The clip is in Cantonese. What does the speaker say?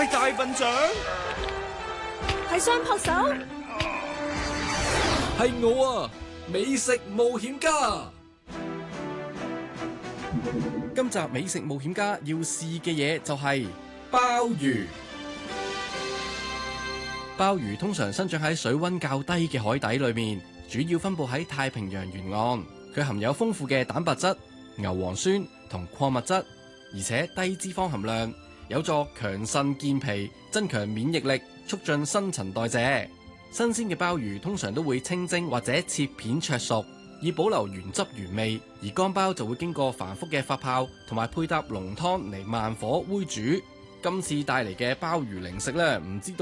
係大笨象， 係雙撲手， 係我啊！美食冒險家。今集美食冒險家要試嘅嘢就係鮑魚。鮑魚通常生長喺水溫較低嘅海底裏面，主要分布喺太平洋沿岸。佢含有豐富嘅蛋白質、牛磺酸同礦物質，而且低脂肪含量，有助強腎健脾、增強免疫力、促進新陳代謝。新鮮嘅鮑魚通常都會清蒸或者切片灼熟，以保留原汁原味；而乾鮑就會經過繁複嘅發泡同埋配搭濃湯嚟慢火煨煮。今次帶嚟嘅鮑魚零食呢，唔知道